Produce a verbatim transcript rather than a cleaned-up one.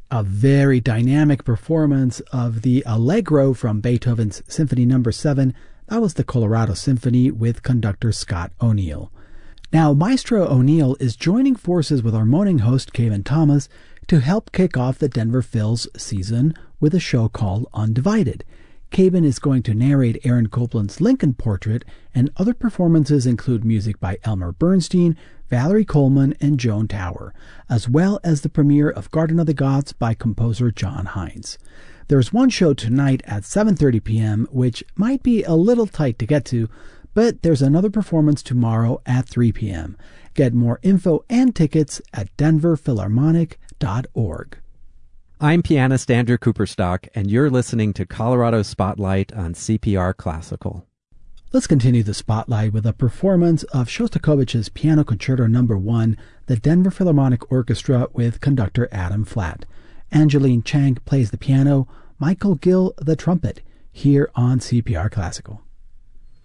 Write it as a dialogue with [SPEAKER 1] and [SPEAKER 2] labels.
[SPEAKER 1] A very dynamic performance of the Allegro from Beethoven's Symphony Number seven. That was the Colorado Symphony with conductor Scott O'Neill. Now, Maestro O'Neill is joining forces with our morning host, Kevin Thomas, to help kick off the Denver Phil's season with a show called Undivided. Kevin is going to narrate Aaron Copland's Lincoln Portrait, and other performances include music by Elmer Bernstein, Valerie Coleman, and Joan Tower, as well as the premiere of Garden of the Gods by composer John Hines. There's one show tonight at seven thirty p.m., which might be a little tight to get to, but there's another performance tomorrow at three p.m. Get more info and tickets at denver philharmonic dot org.
[SPEAKER 2] I'm pianist Andrew Cooperstock, and you're listening to Colorado Spotlight on C P R Classical.
[SPEAKER 1] Let's continue the spotlight with a performance of Shostakovich's Piano Concerto Number one, the Denver Philharmonic Orchestra with conductor Adam Flatt. Angeline Chang plays the piano, Michael Gill the trumpet, here on C P R Classical.